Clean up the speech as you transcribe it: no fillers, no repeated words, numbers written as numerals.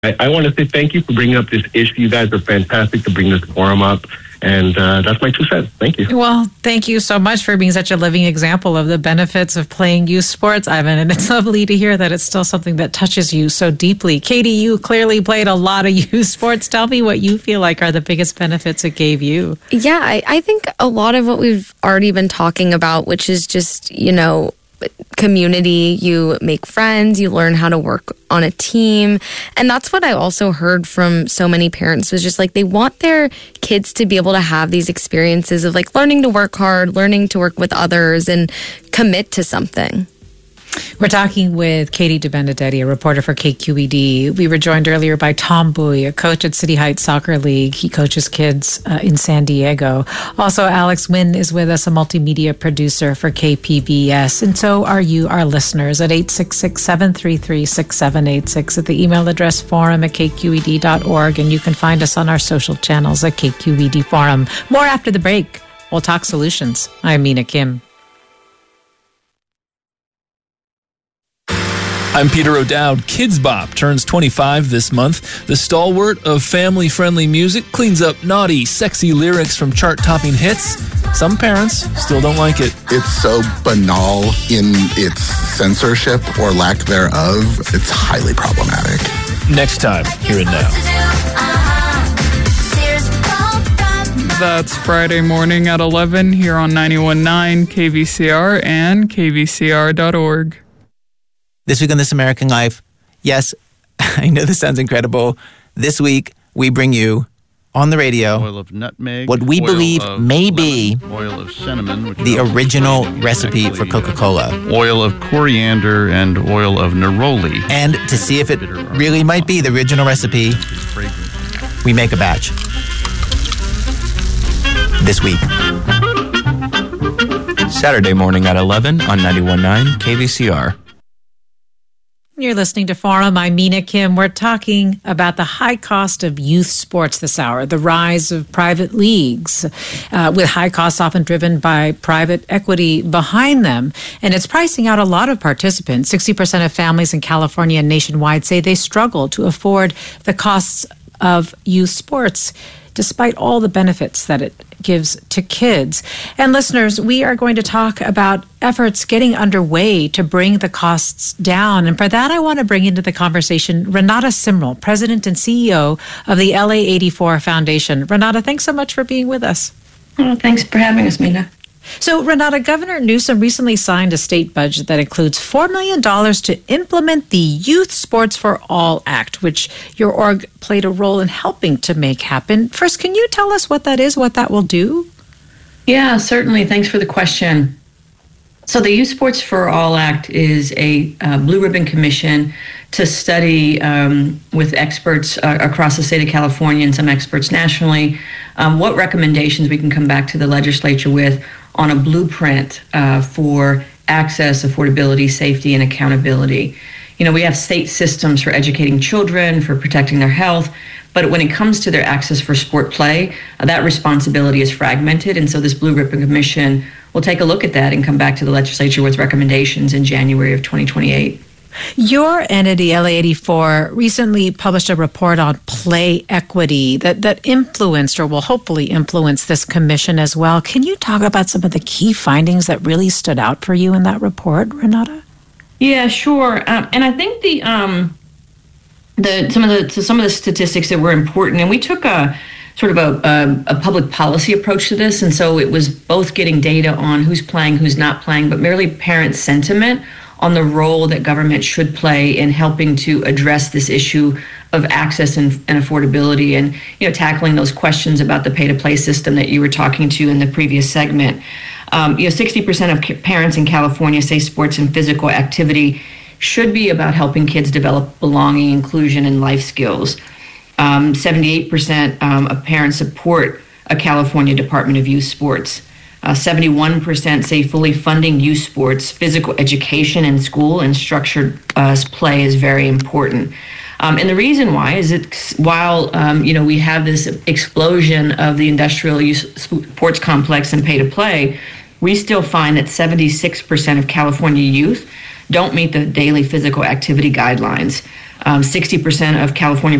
I want to say thank you for bringing up this issue. You guys are fantastic to bring this forum up. And that's my 2 cents. Thank you. Well, thank you so much for being such a living example of the benefits of playing youth sports, Ivan. And it's lovely to hear that it's still something that touches you so deeply. Katie, you clearly played a lot of youth sports. Tell me what you feel like are the biggest benefits it gave you. Yeah, I think a lot of what we've already been talking about, which is just, community, you make friends, you learn how to work on a team. And that's what I also heard from so many parents was just like they want their kids to be able to have these experiences of like learning to work hard, learning to work with others and commit to something. We're talking with Katie DeBenedetti, a reporter for KQED. We were joined earlier by Tom Bowie, a coach at City Heights Soccer League. He coaches kids in San Diego. Also, Alex Wynn is with us, a multimedia producer for KPBS. And so are you, our listeners, at 866-733-6786 at the email address forum@kqed.org. And you can find us on our social channels at KQED Forum. More after the break. We'll talk solutions. I'm Mina Kim. I'm Peter O'Dowd. Kids Bop turns 25 this month. The stalwart of family-friendly music cleans up naughty, sexy lyrics from chart-topping hits. Some parents still don't like it. It's so banal in its censorship or lack thereof. It's highly problematic. Next time, here and now. That's Friday morning at 11 here on 91.9 KVCR and kvcr.org. This week on This American Life, yes, I know this sounds incredible. This week, we bring you on the radio oil of nutmeg, what we believe may be oil of cinnamon, which the original recipe for Coca-Cola. Oil of coriander and oil of neroli. And to see if it really might be the original recipe, we make a batch this week. Saturday morning at 11 on 91.9 KVCR. You're listening to Forum. I'm Mina Kim. We're talking about the high cost of youth sports this hour, the rise of private leagues, with high costs often driven by private equity behind them. And it's pricing out a lot of participants. 60% of families in California and nationwide say they struggle to afford the costs of youth sports, despite all the benefits that it gives to kids. And listeners, we are going to talk about efforts getting underway to bring the costs down. And for that, I want to bring into the conversation Renata Simrel, President and CEO of the LA84 Foundation. Renata, thanks so much for being with us. Oh, thanks for having us, Mina. So, Renata, Governor Newsom recently signed a state budget that includes $4 million to implement the Youth Sports for All Act, which your org played a role in helping to make happen. First, can you tell us what that is, what that will do? Yeah, certainly. Thanks for the question. So the Youth Sports for All Act is a blue ribbon commission to study with experts across the state of California and some experts nationally what recommendations we can come back to the legislature with on a blueprint for access, affordability, safety, and accountability. You know, we have state systems for educating children, for protecting their health, but when it comes to their access for sport play, that responsibility is fragmented. And so this Blue Ribbon Commission will take a look at that and come back to the legislature with recommendations in January of 2028. Your entity, LA84, recently published a report on play equity that influenced or will hopefully influence this commission as well. Can you talk about some of the key findings that really stood out for you in that report, Renata? Yeah, sure. And I think some of the statistics that were important, and we took a sort of a public policy approach to this, and so it was both getting data on who's playing, who's not playing, but merely parent sentiment on the role that government should play in helping to address this issue of access and affordability, and tackling those questions about the pay-to-play system that you were talking to in the previous segment. 60% of parents in California say sports and physical activity should be about helping kids develop belonging, inclusion, and life skills. 78% of parents support a California Department of Youth Sports. 71% say fully funding youth sports, physical education in school, and structured play is very important. And the reason why is that while we have this explosion of the industrial youth sports complex and pay to play, we still find that 76% of California youth don't meet the daily physical activity guidelines. 60% of California